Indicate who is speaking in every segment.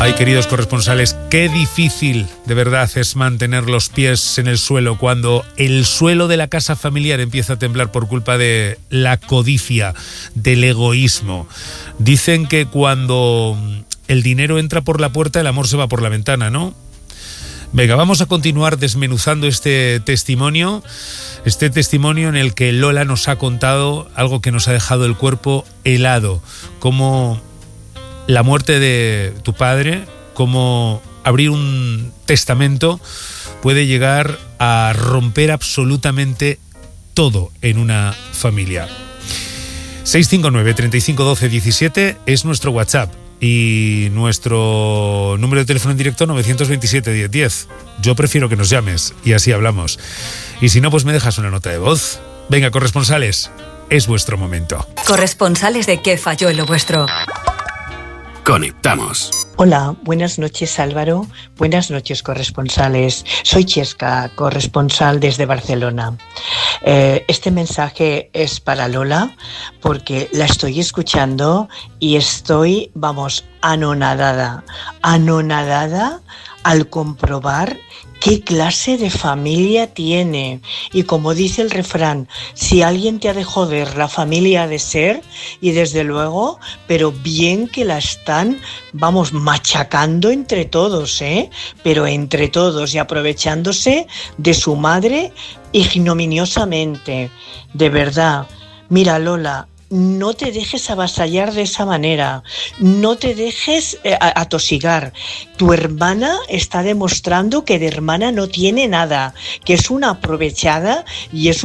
Speaker 1: Ay, queridos corresponsales, qué difícil de verdad es mantener los pies en el suelo cuando el suelo de la casa familiar empieza a temblar por culpa de la codicia, del egoísmo. Dicen que cuando el dinero entra por la puerta, el amor se va por la ventana, ¿no? Venga, vamos a continuar desmenuzando este testimonio en el que Lola nos ha contado algo que nos ha dejado el cuerpo helado, como la muerte de tu padre, como abrir un testamento puede llegar a romper absolutamente todo en una familia. 659 35 12 17 es nuestro WhatsApp y nuestro número de teléfono en directo 927 10 10. Yo prefiero que nos llames y así hablamos. Y si no, pues me dejas una nota de voz. Venga, corresponsales, es vuestro momento.
Speaker 2: Corresponsales de ¿Qué falló en lo vuestro?
Speaker 3: Conectamos.
Speaker 4: Hola, buenas noches Álvaro, buenas noches corresponsales. Soy Chesca, corresponsal desde Barcelona. Este mensaje es para Lola porque la estoy escuchando y estoy, anonadada al comprobar qué clase de familia tiene. Y como dice el refrán, si alguien te ha de joder, la familia ha de ser, y desde luego, pero bien que la están, machacando entre todos, pero entre todos y aprovechándose de su madre ignominiosamente. De verdad, mira Lola, no te dejes avasallar de esa manera, no te dejes atosigar. Tu hermana está demostrando que de hermana no tiene nada, que es una aprovechada y es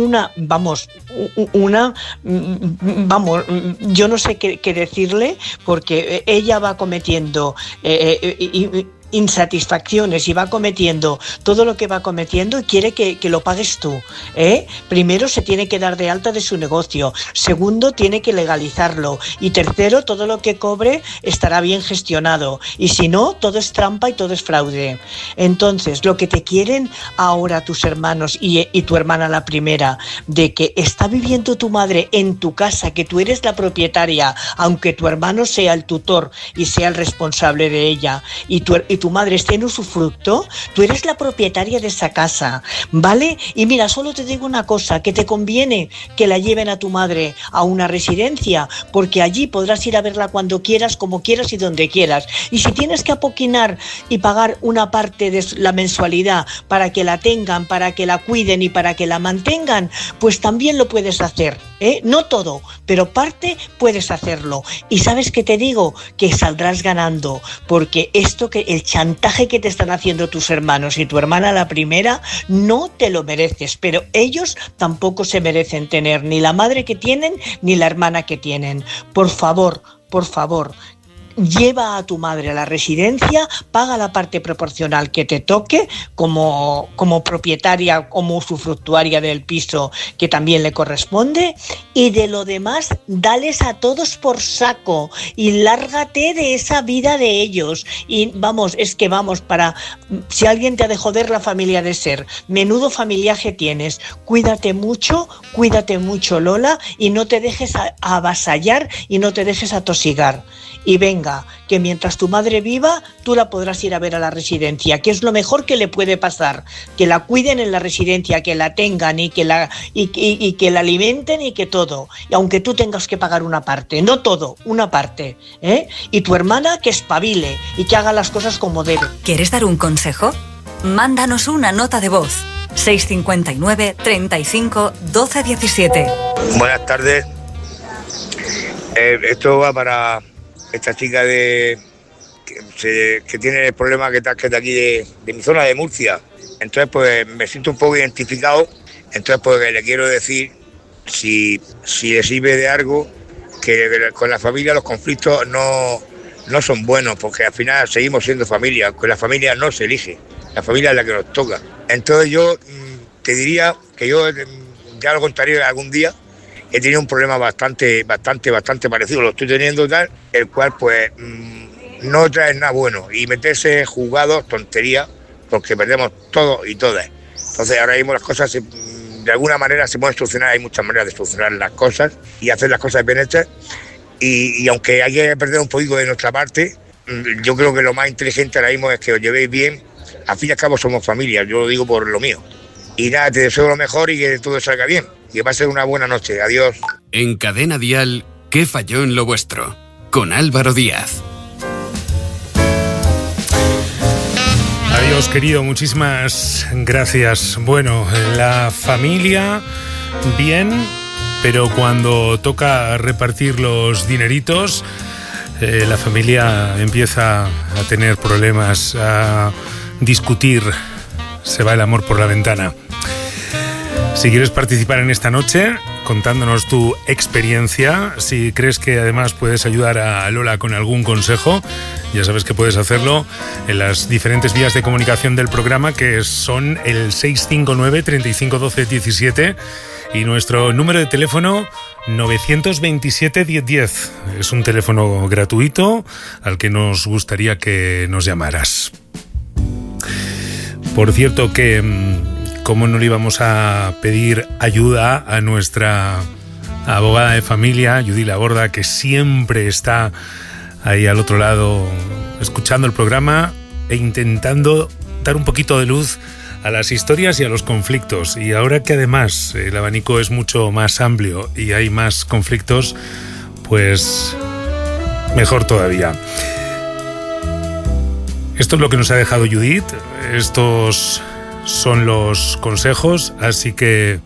Speaker 4: yo no sé qué decirle, porque ella va cometiendo insatisfacciones y va cometiendo todo lo que va cometiendo y quiere que lo pagues tú, Primero se tiene que dar de alta de su negocio, segundo tiene que legalizarlo y tercero todo lo que cobre estará bien gestionado y si no todo es trampa y todo es fraude. Entonces lo que te quieren ahora tus hermanos y tu hermana la primera, de que está viviendo tu madre en tu casa, que tú eres la propietaria, aunque tu hermano sea el tutor y sea el responsable de ella y tu madre esté en usufructo, tú eres la propietaria de esa casa, ¿vale? Y mira, solo te digo una cosa, que te conviene que la lleven a tu madre a una residencia, porque allí podrás ir a verla cuando quieras, como quieras y donde quieras. Y si tienes que apoquinar y pagar una parte de la mensualidad para que la tengan, para que la cuiden y para que la mantengan, pues también lo puedes hacer, No todo, pero parte puedes hacerlo. Y ¿sabes qué te digo? Que saldrás ganando, porque el chantaje que te están haciendo tus hermanos y tu hermana la primera, no te lo mereces, pero ellos tampoco se merecen tener ni la madre que tienen ni la hermana que tienen. Por favor, lleva a tu madre a la residencia, paga la parte proporcional que te toque como propietaria, como usufructuaria del piso que también le corresponde, y de lo demás dales a todos por saco y lárgate de esa vida de ellos. Y si alguien te ha de joder, la familia de ser, menudo familiaje tienes. Cuídate mucho Lola, y no te dejes avasallar y no te dejes atosigar. Y venga, que mientras tu madre viva, tú la podrás ir a ver a la residencia, que es lo mejor que le puede pasar, que la cuiden en la residencia, que la tengan y que la alimenten y que todo. Y aunque tú tengas que pagar una parte, no todo, una parte, Y tu hermana que espabile y que haga las cosas como debe.
Speaker 2: ¿Quieres dar un consejo? Mándanos una nota de voz. 659 35 12 17.
Speaker 5: Buenas tardes. Esto va para esta chica que tiene el problema que está aquí de mi zona de Murcia. Entonces pues me siento un poco identificado. Entonces pues le quiero decir, si le sirve de algo, que con la familia los conflictos no son buenos, porque al final seguimos siendo familia. Con la familia no se elige, la familia es la que nos toca. Entonces yo te diría que yo ya lo contaré algún día. He tenido un problema bastante parecido, lo estoy teniendo tal, el cual pues no trae nada bueno, y meterse en juzgados, tontería, porque perdemos todo y todas. Entonces ahora mismo las cosas de alguna manera se pueden solucionar, hay muchas maneras de solucionar las cosas y hacer las cosas bien hechas, y aunque hay que perder un poquito de nuestra parte, yo creo que lo más inteligente ahora mismo es que os llevéis bien. Al fin y al cabo somos familia, yo lo digo por lo mío. Y nada, te deseo lo mejor y que todo salga bien. Que va a ser una buena noche. Adiós.
Speaker 3: En Cadena Dial, ¿qué falló en lo vuestro? Con Álvaro Díaz.
Speaker 1: Adiós, querido, muchísimas gracias. Bueno, la familia, bien, pero cuando toca repartir los dineritos, la familia empieza a tener problemas, a discutir, se va el amor por la ventana. Si quieres participar en esta noche, contándonos tu experiencia, si crees que además puedes ayudar a Lola con algún consejo, ya sabes que puedes hacerlo en las diferentes vías de comunicación del programa, que son el 659 35 12 17 y nuestro número de teléfono 927 1010. Es un teléfono gratuito al que nos gustaría que nos llamaras. Por cierto que, ¿cómo no le íbamos a pedir ayuda a nuestra abogada de familia, Judith Laborda, que siempre está ahí al otro lado escuchando el programa e intentando dar un poquito de luz a las historias y a los conflictos? Y ahora que además el abanico es mucho más amplio y hay más conflictos, pues mejor todavía. Esto es lo que nos ha dejado Judith, estos son los consejos, así que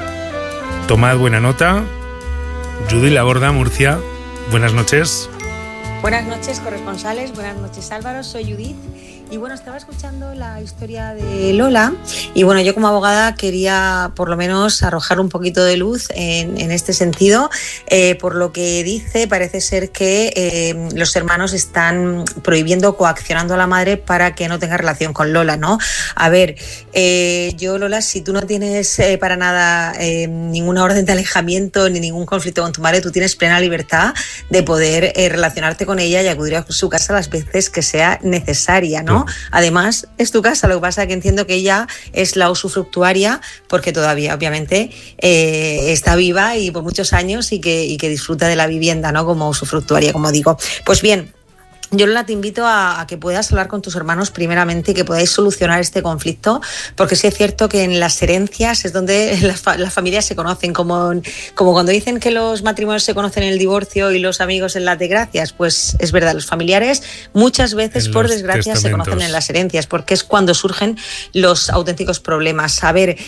Speaker 1: tomad buena nota. Judith Laborda, Murcia, buenas noches.
Speaker 6: Buenas noches, corresponsales, buenas noches, Álvaro, soy Judith. Y bueno, estaba escuchando la historia de Lola y bueno, yo como abogada quería por lo menos arrojar un poquito de luz en este sentido. Por lo que dice, parece ser que los hermanos están prohibiendo, coaccionando a la madre para que no tenga relación con Lola, ¿no? A ver, yo, Lola, si tú no tienes para nada ninguna orden de alejamiento ni ningún conflicto con tu madre, tú tienes plena libertad de poder relacionarte con ella y acudir a su casa las veces que sea necesaria, ¿no? Además, es tu casa, lo que pasa es que entiendo que ella es la usufructuaria porque todavía, obviamente, está viva y por muchos años y que disfruta de la vivienda, ¿no? Como usufructuaria, como digo. Pues bien, yo, Lola, te invito a que puedas hablar con tus hermanos primeramente y que podáis solucionar este conflicto, porque sí es cierto que en las herencias es donde las familias se conocen, como cuando dicen que los matrimonios se conocen en el divorcio y los amigos en las desgracias, pues es verdad, los familiares muchas veces, por desgracia, se conocen en las herencias, porque es cuando surgen los auténticos problemas. A ver,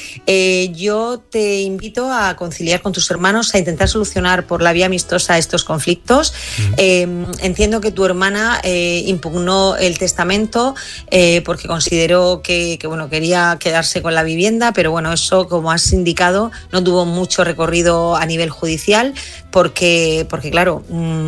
Speaker 6: yo te invito a conciliar con tus hermanos, a intentar solucionar por la vía amistosa estos conflictos. Entiendo que tu hermana impugnó el testamento porque consideró que bueno, quería quedarse con la vivienda, pero bueno, eso, como has indicado, no tuvo mucho recorrido a nivel judicial porque claro,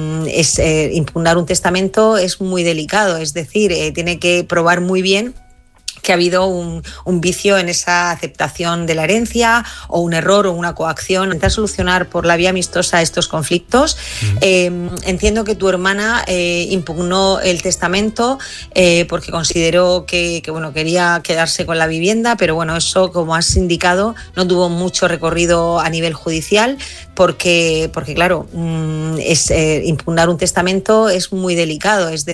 Speaker 6: impugnar un testamento es muy delicado, es decir, tiene que probar muy bien que ha habido un vicio en esa aceptación de la herencia o un error o una coacción. Intentar solucionar por la vía amistosa estos conflictos. Entiendo que tu hermana impugnó el testamento porque consideró que bueno, quería quedarse con la vivienda, pero bueno, eso, como has indicado, no tuvo mucho recorrido a nivel judicial porque claro, impugnar un testamento es muy delicado, es